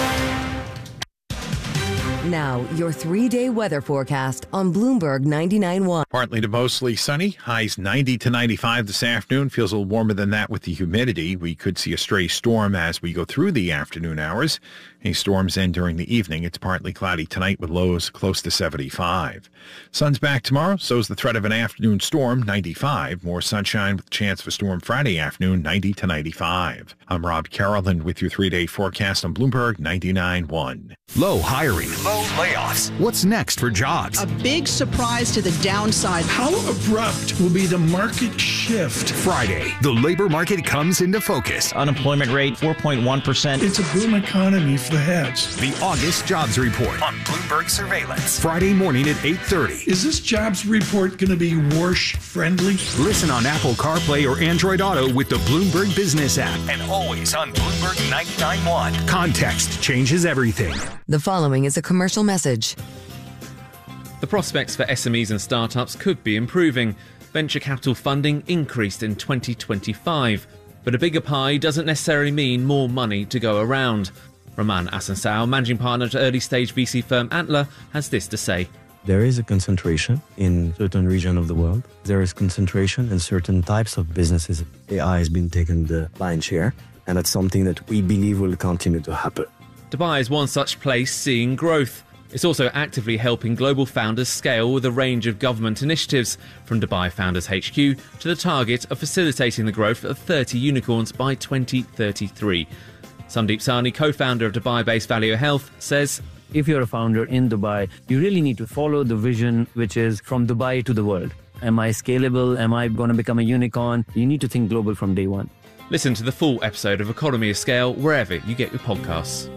Now, your 3-day weather forecast on Bloomberg 99.1. Partly to mostly sunny. Highs 90 to 95 this afternoon. Feels a little warmer than that with the humidity. We could see a stray storm as we go through the afternoon hours. Any storms end during the evening. It's partly cloudy tonight with lows close to 75. Sun's back tomorrow. So's the threat of an afternoon storm, 95. More sunshine with a chance of a storm Friday afternoon, 90 to 95. I'm Rob Carroll with your 3-day forecast on Bloomberg 99.1. Low hiring. Low layoffs. What's next for jobs? A big surprise to the downside. How abrupt will be the market shift? Friday, the labor market comes into focus. Unemployment rate, 4.1%. It's a boom economy off the heads. The August Jobs Report on Bloomberg Surveillance. Friday morning at 8:30. Is this jobs report going to be Warsh friendly? Listen on Apple CarPlay or Android Auto with the Bloomberg Business app. And always on Bloomberg 99.1. Context changes everything. The following is a commercial message. The prospects for SMEs and startups could be improving. Venture capital funding increased in 2025. But a bigger pie doesn't necessarily mean more money to go around. Roman Asansao, managing partner at early-stage VC firm Antler, has this to say. There is a concentration in certain regions of the world. There is concentration in certain types of businesses. AI has been taking the lion's share, and that's something that we believe will continue to happen. Dubai is one such place seeing growth. It's also actively helping global founders scale with a range of government initiatives, from Dubai Founders HQ to the target of facilitating the growth of 30 unicorns by 2033. Sandeep Sahni, co-founder of Dubai-based Valeo Health, says, if you're a founder in Dubai, you really need to follow the vision, which is from Dubai to the world. Am I scalable? Am I going to become a unicorn? You need to think global from day one. Listen to the full episode of Economy of Scale wherever you get your podcasts.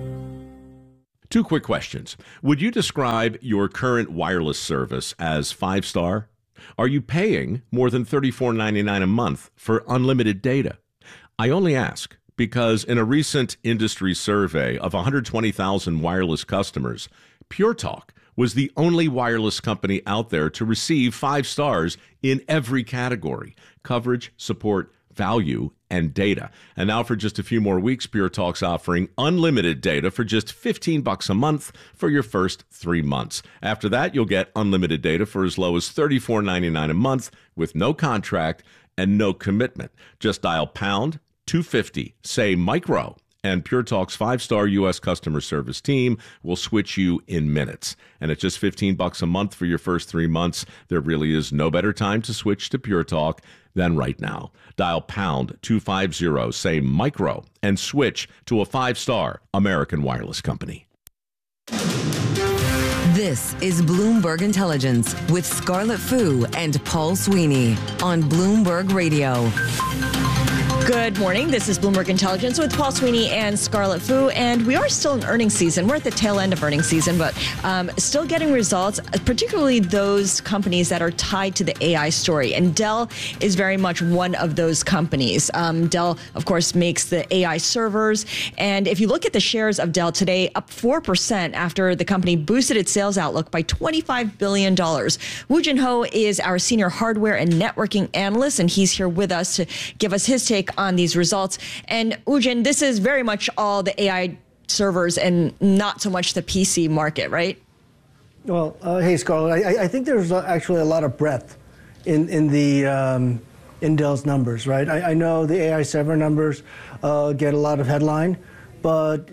2 quick questions. Would you describe your current wireless service as 5-star? Are you paying more than $34.99 a month for unlimited data? I only ask because in a recent industry survey of 120,000 wireless customers, Pure Talk was the only wireless company out there to receive 5 stars in every category: coverage, support, value, and data. And now for just a few more weeks, Pure Talk's offering unlimited data for just $15 a month for your first 3 months. After that, you'll get unlimited data for as low as $34.99 a month with no contract and no commitment. Just dial pound 250, say micro, and Pure Talk's 5-star U.S. customer service team will switch you in minutes. And at just $15 a month for your first 3 months, there really is no better time to switch to Pure Talk than right now. Dial pound 250, say micro, and switch to a 5-star American wireless company. This is Bloomberg Intelligence with Scarlett Fu and Paul Sweeney on Bloomberg Radio. Good morning. This is Bloomberg Intelligence with Paul Sweeney and Scarlett Fu, and we are still in earnings season. We're at the tail end of earnings season, but still getting results, particularly those companies that are tied to the AI story. And Dell is very much one of those companies. Dell, of course, makes the AI servers. And if you look at the shares of Dell today, up 4% after the company boosted its sales outlook by $25 billion. Woo Jin Ho is our senior hardware and networking analyst, and he's here with us to give us his take on these results. And Ujin, this is very much all the AI servers and not so much the PC market, right? Well, hey, Scarlett, I think there's actually a lot of breadth in Dell's numbers, right? I know the AI server numbers get a lot of headline, but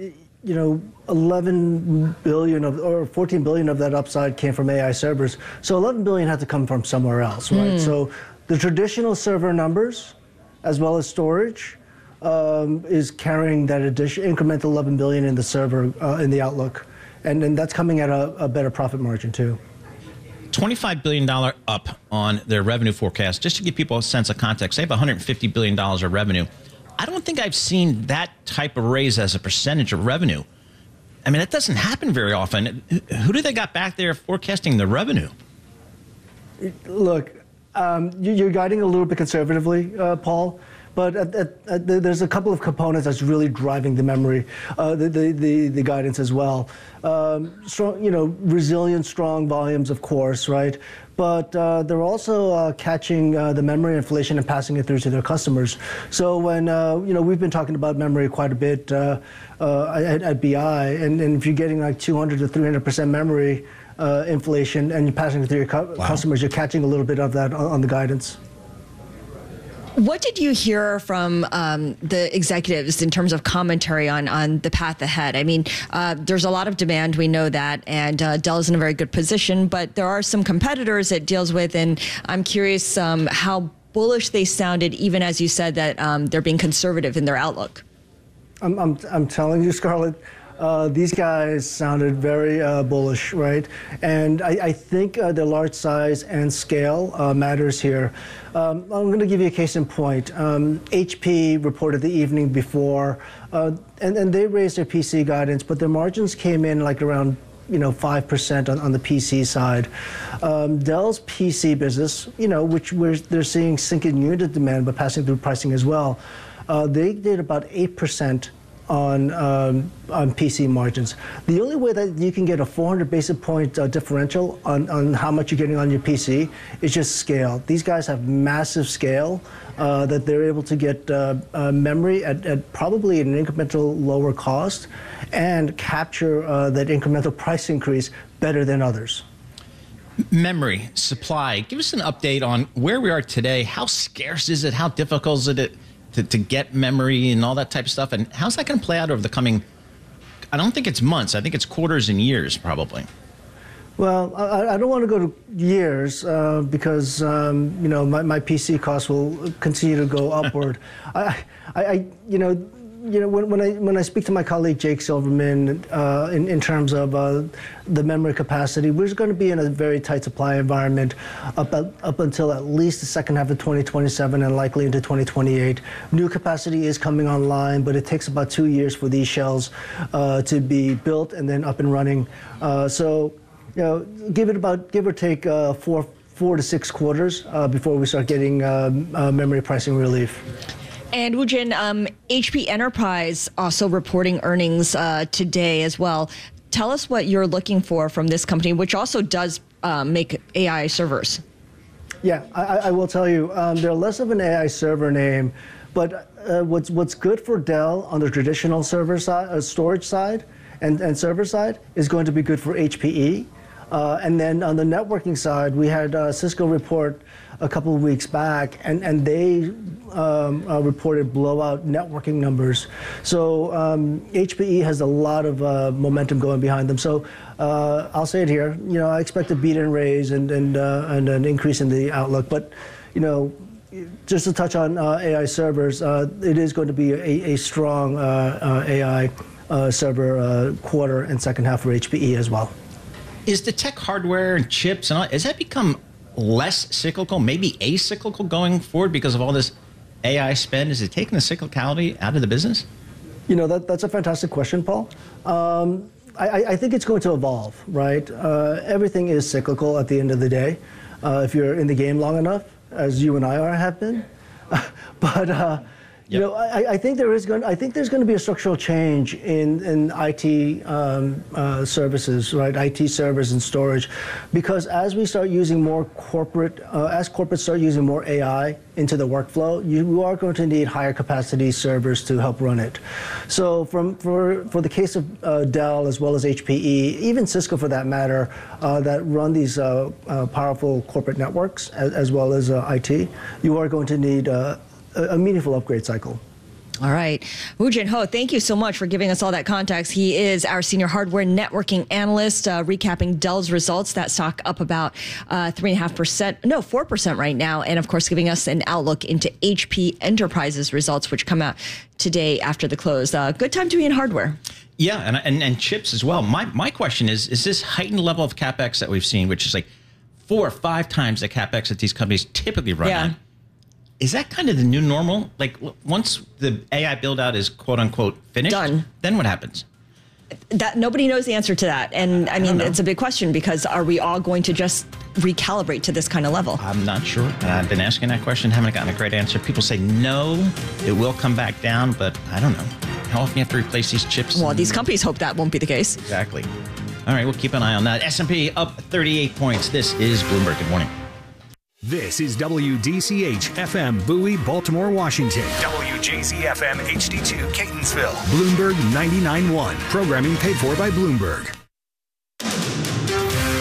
11 billion or 14 billion of that upside came from AI servers. So 11 billion had to come from somewhere else, right? So the traditional server numbers, as well as storage, is carrying that incremental 11 billion in the server in the outlook, and that's coming at a better profit margin too. $25 billion up on their revenue forecast. Just to give people a sense of context, they have $150 billion of revenue. I don't think I've seen that type of raise as a percentage of revenue. I mean, that doesn't happen very often. Who do they got back there forecasting the revenue? Look, you're guiding a little bit conservatively, Paul, but there's a couple of components that's really driving the memory, the guidance as well. Strong, resilient, strong volumes, of course, right? But they're also catching the memory inflation and passing it through to their customers. So when we've been talking about memory quite a bit at BI, and if you're getting like 200 to 300% memory inflation and you're passing it through your customers, you're catching a little bit of that on the guidance. What did you hear from the executives in terms of commentary on the path ahead? I mean, there's a lot of demand, we know that, and Dell is in a very good position, but there are some competitors it deals with, and I'm curious how bullish they sounded, even as you said that they're being conservative in their outlook. I'm telling you, Scarlett, These guys sounded very bullish, right? And I think the large size and scale matters here. I'm going to give you a case in point. HP reported the evening before, and they raised their PC guidance, but their margins came in like around 5% on the PC side. Dell's PC business, which they're seeing sinking unit demand but passing through pricing as well. They did about 8% on PC margins. The only way that you can get a 400 basis point differential on how much you're getting on your PC is just scale. These guys have massive scale that they're able to get memory at probably an incremental lower cost and capture that incremental price increase better than others. Memory, supply. Give us an update on where we are today. How scarce is it? How difficult is it to get memory and all that type of stuff? And how's that going to play out over the coming, I don't think it's months, I think it's quarters and years probably. Well, I don't want to go to years because, my PC costs will continue to go upward. When I speak to my colleague Jake Silverman in terms of the memory capacity, we're going to be in a very tight supply environment up until at least the second half of 2027 and likely into 2028. New capacity is coming online, but it takes about 2 years for these shells to be built and then up and running. Give or take 4 to 6 quarters before we start getting memory pricing relief. And Woo-Jin, HP Enterprise also reporting earnings today as well. Tell us what you're looking for from this company, which also does make AI servers. Yeah, I will tell you, they're less of an AI server name, but what's good for Dell on the traditional server side, storage side, and server side is going to be good for HPE. And then on the networking side, we had Cisco report a couple of weeks back, and they reported blowout networking numbers. So HPE has a lot of momentum going behind them. So I'll say it here, I expect a beat and raise and an increase in the outlook. But, just to touch on AI servers, it is going to be a strong AI server quarter and second half for HPE as well. Is the tech hardware and chips and all, has that become less cyclical, maybe acyclical going forward because of all this AI spend? Is it taking the cyclicality out of the business? That's a fantastic question, Paul. I think it's going to evolve, right? Everything is cyclical at the end of the day, if you're in the game long enough, as you and I have been. But I think there's going to be a structural change in IT services, right? IT servers and storage, because as we start using more as corporates start using more AI into the workflow, you are going to need higher capacity servers to help run it. So for the case of Dell as well as HPE, even Cisco for that matter, that run these powerful corporate networks as well as IT, you are going to need a meaningful upgrade cycle. All right. Woo-Jin Ho, thank you so much for giving us all that context. He is our senior hardware networking analyst, recapping Dell's results. That stock up about 4% right now. And of course, giving us an outlook into HP Enterprise's results, which come out today after the close. Good time to be in hardware. Yeah, and chips as well. My question is this heightened level of CapEx that we've seen, which is like 4 or 5 times the CapEx that these companies typically run at, is that kind of the new normal? Like once the AI build out is quote unquote finished, then what happens? That nobody knows the answer to that. And I mean, it's a big question because are we all going to just recalibrate to this kind of level? I'm not sure. I've been asking that question, haven't gotten a great answer. People say no, it will come back down, but I don't know. How often you have to replace these chips? Well, these companies hope that won't be the case. Exactly. All right, we'll keep an eye on that. S&P up 38 points. This is Bloomberg. Good morning. This is WDCH FM Bowie, Baltimore, Washington. WJZ FM HD2 Catonsville. Bloomberg 99.1. Programming paid for by Bloomberg. This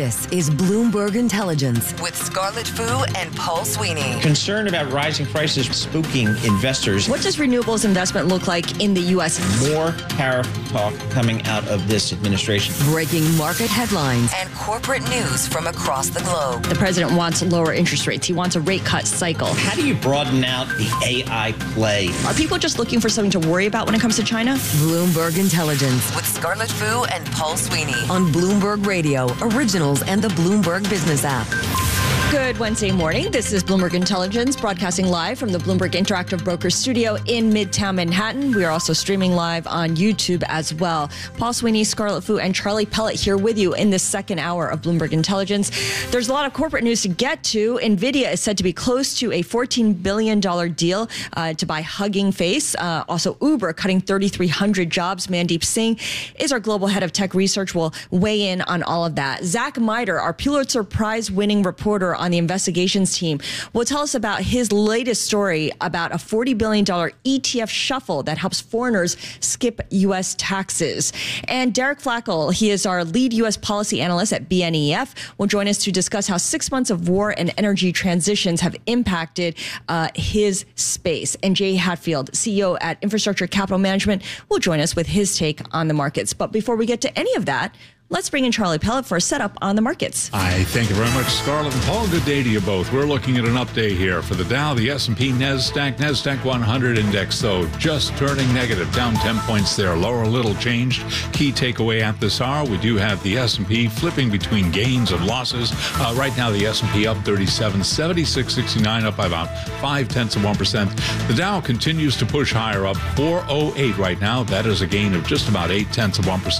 This is Bloomberg Intelligence with Scarlett Fu and Paul Sweeney. Concern about rising prices spooking investors. What does renewables investment look like in the U.S.? More tariff talk coming out of this administration. Breaking market headlines and corporate news from across the globe. The president wants lower interest rates. He wants a rate cut cycle. How do you broaden out the AI play? Are people just looking for something to worry about when it comes to China? Bloomberg Intelligence with Scarlett Fu and Paul Sweeney on Bloomberg Radio, Originals, and the Bloomberg Business app. Good Wednesday morning. This is Bloomberg Intelligence, broadcasting live from the Bloomberg Interactive Brokers studio in Midtown Manhattan. We are also streaming live on YouTube as well. Paul Sweeney, Scarlett Fu, and Charlie Pellet here with you in the second hour of Bloomberg Intelligence. There's a lot of corporate news to get to. NVIDIA is said to be close to a $14 billion deal to buy Hugging Face. Also, Uber cutting 3,300 jobs. Mandeep Singh is our global head of tech research. Will weigh in on all of that. Zach Miter, our Pulitzer Prize-winning reporter on the investigations team, will tell us about his latest story about a $40 billion ETF shuffle that helps foreigners skip U.S. taxes. And Derek Flackel, he is our lead U.S. policy analyst at BNEF, will join us to discuss how 6 months of war and energy transitions have impacted his space. And Jay Hatfield, CEO at Infrastructure Capital Management, will join us with his take on the markets. But before we get to any of that, let's bring in Charlie Pellet for a setup on the markets. Hi, thank you very much, Scarlett and Paul. Good day to you both. We're looking at an update here for the Dow, the S&P, NASDAQ 100 index, though, just turning negative, down 10 points there, lower a little changed. Key takeaway at this hour, we do have the S&P flipping between gains and losses. Right now, the S&P up 37, 76.69, up by about 0.5%. The Dow continues to push higher, up 408 right now. That is a gain of just about 0.8%.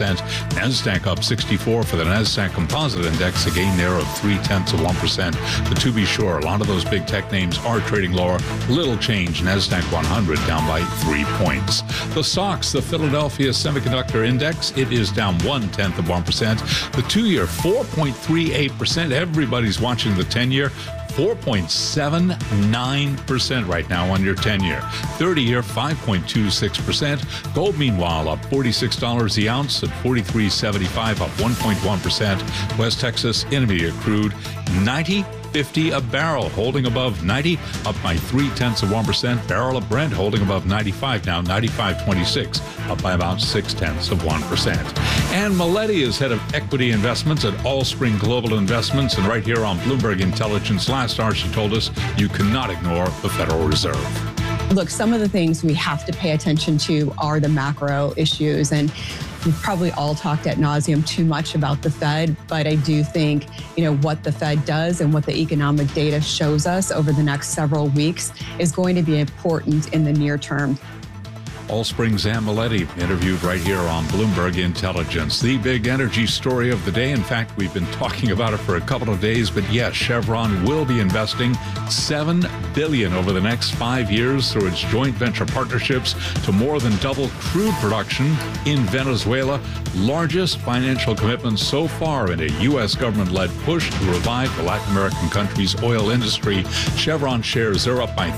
NASDAQ up 64 for the NASDAQ Composite Index, a gain there of 0.3%. But to be sure, a lot of those big tech names are trading lower. Little change, NASDAQ 100 down by 3 points. The SOX, the Philadelphia Semiconductor Index, it is down 0.1%. The 2-year, 4.38%. Everybody's watching the 10-year. 4.79% right now on your 10-year. 30-year, 5.26%. Gold, meanwhile, up $46 the ounce at $43.75, up 1.1%. West Texas Intermediate crude, $90.50 a barrel, holding above 90, up by 0.3%. Barrel of Brent holding above 95 now, 95.26, up by about 0.6%. And Maletti is head of equity investments at Allspring Global Investments, and right here on Bloomberg Intelligence last hour, she told us you cannot ignore the Federal Reserve. Look, some of the things we have to pay attention to are the macro issues, and we've probably all talked ad nauseum too much about the Fed, but I do think, what the Fed does and what the economic data shows us over the next several weeks is going to be important in the near term. Allspring Sam Maletti interviewed right here on Bloomberg Intelligence. The big energy story of the day. In fact, we've been talking about it for a couple of days, but yes, Chevron will be investing $7 billion over the next 5 years through its joint venture partnerships to more than double crude production in Venezuela. Largest financial commitment so far in a U.S. government-led push to revive the Latin American country's oil industry. Chevron shares are up by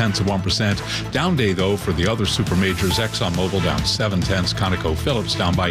0.3%. Down day, though, for the other super majors. ExxonMobil down 0.7, ConocoPhillips down by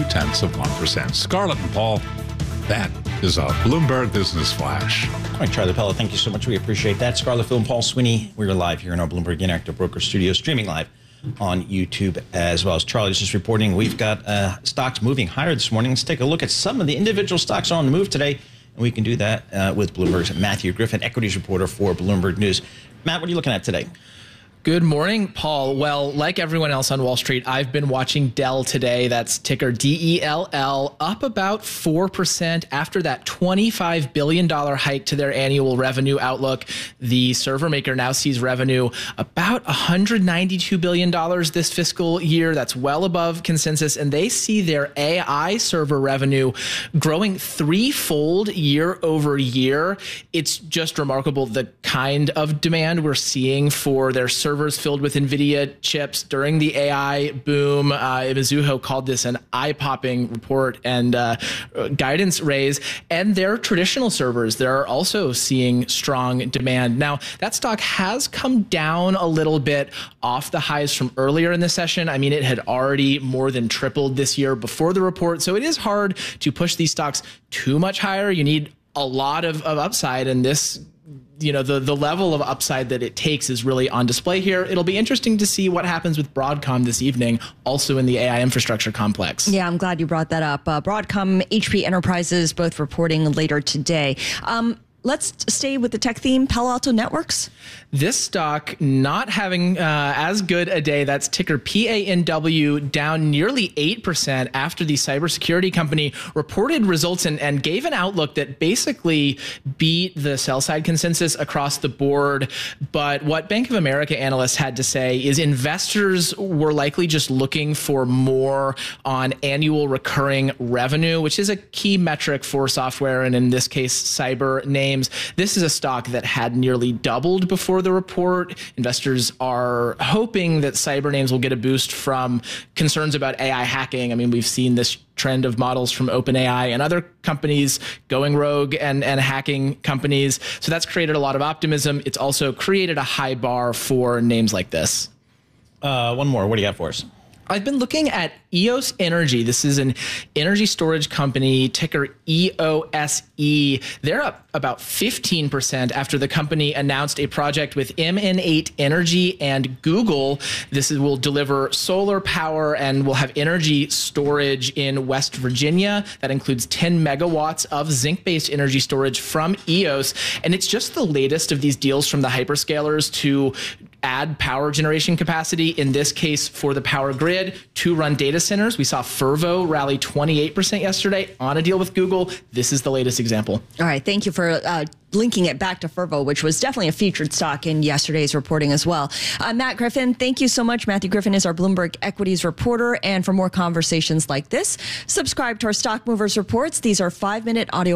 0.2%. Scarlett and Paul, that is a Bloomberg Business Flash. All right, Charlie Pellet, thank you so much. We appreciate that. Scarlett, Phil, and Paul Sweeney, we're live here in our Bloomberg Interactive Broker studio, streaming live on YouTube as well. As Charlie's just reporting, we've got stocks moving higher this morning. Let's take a look at some of the individual stocks on the move today, and we can do that with Bloomberg's Matthew Griffin, equities reporter for Bloomberg News. Matt, what are you looking at today? Good morning, Paul. Well, like everyone else on Wall Street, I've been watching Dell today. That's ticker DELL, up about 4% after that $25 billion hike to their annual revenue outlook. The server maker now sees revenue about $192 billion this fiscal year. That's well above consensus. And they see their AI server revenue growing threefold year over year. It's just remarkable the kind of demand we're seeing for their server servers filled with NVIDIA chips during the AI boom. Mizuho called this an eye-popping report and guidance raise. And their traditional servers, they're also seeing strong demand. Now, that stock has come down a little bit off the highs from earlier in the session. I mean, it had already more than tripled this year before the report. So it is hard to push these stocks too much higher. You need a lot of upside, and this, the level of upside that it takes is really on display here. It'll be interesting to see what happens with Broadcom this evening, also in the AI infrastructure complex. Yeah, I'm glad you brought that up. Broadcom, HP Enterprises, both reporting later today. Let's stay with the tech theme. Palo Alto Networks. This stock not having as good a day. That's ticker PANW, down nearly 8% after the cybersecurity company reported results and gave an outlook that basically beat the sell side consensus across the board. But what Bank of America analysts had to say is investors were likely just looking for more on annual recurring revenue, which is a key metric for software, and in this case, cyber names. This is a stock that had nearly doubled before the report. Investors are hoping that cyber names will get a boost from concerns about AI hacking. I mean, we've seen this trend of models from OpenAI and other companies going rogue and hacking companies. So that's created a lot of optimism. It's also created a high bar for names like this. One more. What do you got for us? I've been looking at EOS Energy. This is an energy storage company, ticker EOSE. They're up about 15% after the company announced a project with MN8 Energy and Google. This will deliver solar power and will have energy storage in West Virginia. That includes 10 megawatts of zinc-based energy storage from EOS. And it's just the latest of these deals from the hyperscalers to add power generation capacity, in this case for the power grid, to run data centers. We saw Fervo rally 28% yesterday on a deal with Google. This is the latest example. All right. Thank you for linking it back to Fervo, which was definitely a featured stock in yesterday's reporting as well. Matt Griffin, thank you so much. Matthew Griffin is our Bloomberg Equities reporter. And for more conversations like this, subscribe to our Stock Movers reports. These are 5-minute audio